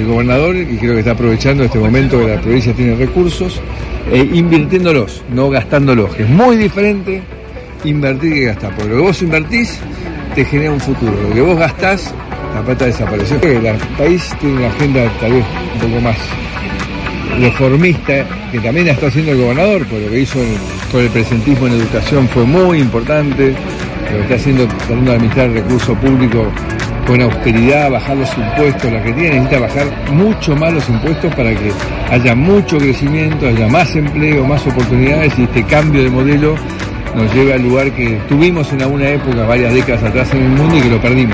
gobernador, y creo que está aprovechando este momento que la provincia tiene recursos, invirtiéndolos, no gastándolos, que es muy diferente invertir que gastar, porque lo que vos invertís te genera un futuro, lo que vos gastás, la plata desapareció. El país tiene una agenda tal vez un poco más reformista, que también la está haciendo el gobernador, por lo que hizo con el presentismo en educación fue muy importante, lo que está haciendo, tratando de administrar recursos públicos con austeridad, bajar los impuestos. La Argentina necesita bajar mucho más los impuestos para que haya mucho crecimiento, haya más empleo, más oportunidades, y este cambio de modelo nos lleva al lugar que tuvimos en alguna época, varias décadas atrás en el mundo, y que lo perdimos.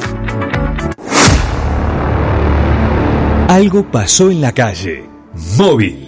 Algo pasó en la calle. Móvil.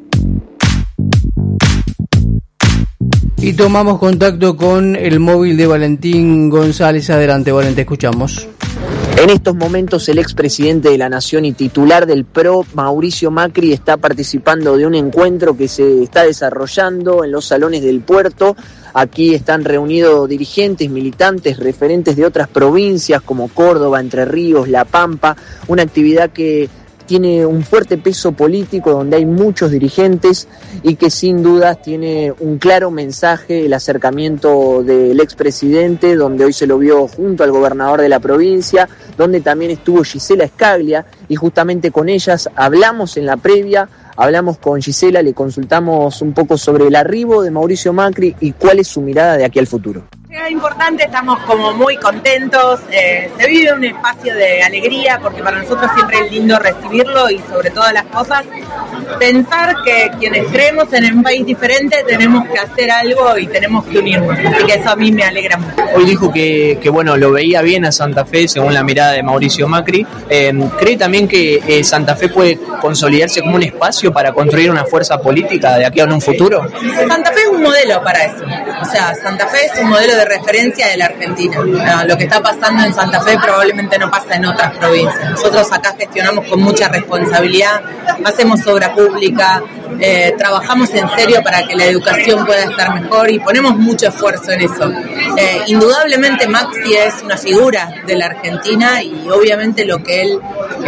Y tomamos contacto con el móvil de Valentín González. Adelante, Valentín, escuchamos. En estos momentos el expresidente de la Nación y titular del PRO, Mauricio Macri, está participando de un encuentro que se está desarrollando en los salones del puerto. Aquí están reunidos dirigentes, militantes, referentes de otras provincias como Córdoba, Entre Ríos, La Pampa, una actividad que tiene un fuerte peso político, donde hay muchos dirigentes y que sin dudas tiene un claro mensaje, el acercamiento del expresidente, donde hoy se lo vio junto al gobernador de la provincia, donde también estuvo Gisela Scaglia, y justamente con ellas hablamos en la previa. Hablamos con Gisela, le consultamos un poco sobre el arribo de Mauricio Macri y cuál es su mirada de aquí al futuro. Es importante, estamos como muy contentos, se vive un espacio de alegría porque para nosotros siempre es lindo recibirlo, y sobre todas las cosas pensar que quienes creemos en un país diferente tenemos que hacer algo y tenemos que unirnos, así que eso a mí me alegra mucho. Hoy dijo que bueno, lo veía bien a Santa Fe según la mirada de Mauricio Macri. ¿Cree también que Santa Fe puede consolidarse como un espacio para construir una fuerza política de aquí a un futuro? Santa Fe es un modelo para eso, o sea, Santa Fe es un modelo de referencia de la Argentina. Lo que está pasando en Santa Fe probablemente no pasa en otras provincias. Nosotros acá gestionamos con mucha responsabilidad, hacemos obra pública, trabajamos en serio para que la educación pueda estar mejor y ponemos mucho esfuerzo en eso. Indudablemente Maxi es una figura de la Argentina y obviamente lo que él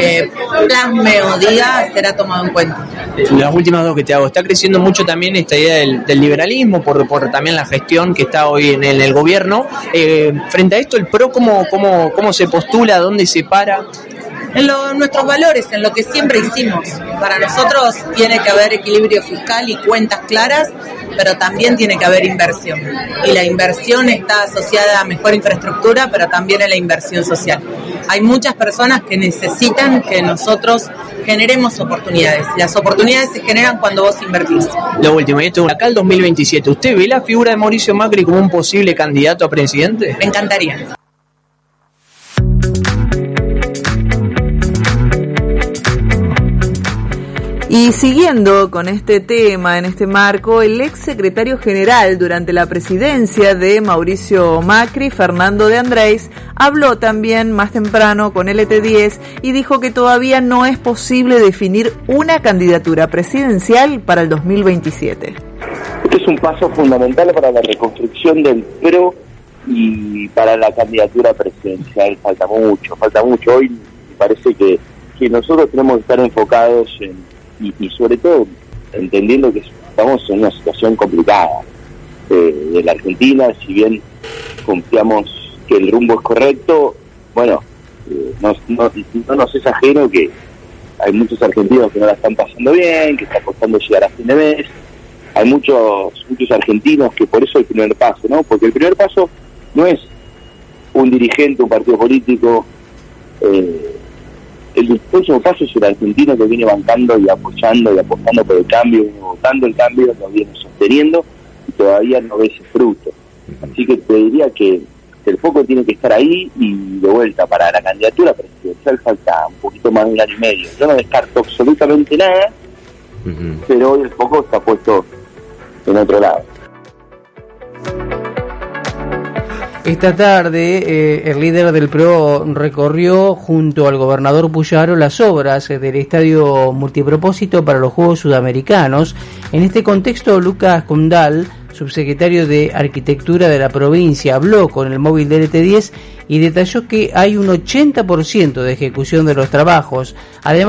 plasme o diga será tomado en cuenta. Las últimas dos que te hago, está creciendo mucho también esta idea del liberalismo por también la gestión que está hoy en el gobierno. Frente a esto, el PRO, ¿cómo se postula? ¿Dónde se para? En nuestros valores, en lo que siempre hicimos. Para nosotros tiene que haber equilibrio fiscal y cuentas claras, pero también tiene que haber inversión. Y la inversión está asociada a mejor infraestructura, pero también a la inversión social. Hay muchas personas que necesitan que nosotros generemos oportunidades. Las oportunidades se generan cuando vos invertís. Lo último, y esto acá el 2027, ¿usted ve la figura de Mauricio Macri como un posible candidato a presidente? Me encantaría. Y siguiendo con este tema, en este marco, el ex secretario general durante la presidencia de Mauricio Macri, Fernando de Andrés, habló también más temprano con LT10 y dijo que todavía no es posible definir una candidatura presidencial para el 2027. Este es un paso fundamental para la reconstrucción del PRO y para la candidatura presidencial. Falta mucho. Hoy me parece que nosotros tenemos que estar enfocados y sobre todo entendiendo que estamos en una situación complicada de la Argentina. Si bien confiamos que el rumbo es correcto, bueno, no nos es ajeno que hay muchos argentinos que no la están pasando bien, que está costando llegar a fin de mes. Hay muchos argentinos que por eso el primer paso, ¿no? Porque el primer paso no es un dirigente, un partido político. El próximo paso es el argentino que viene bancando y apoyando y apostando por el cambio, viene votando el cambio, lo viene sosteniendo y todavía no ve ese fruto. Así que te diría que el foco tiene que estar ahí, y de vuelta, para la candidatura presidencial falta un poquito más de un año y medio. Yo no descarto absolutamente nada, pero hoy el foco está puesto en otro lado. Esta tarde el líder del PRO recorrió junto al gobernador Puyaro las obras del estadio multipropósito para los Juegos Sudamericanos. En este contexto, Lucas Condal, subsecretario de Arquitectura de la provincia, habló con el móvil de LT10 y detalló que hay un 80% de ejecución de los trabajos. Además,